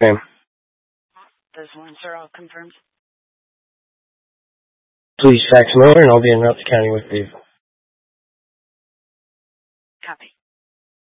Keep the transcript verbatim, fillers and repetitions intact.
ma'am. This one, sir, all confirmed. Please fax more, and I'll be in Routes County with you. Copy.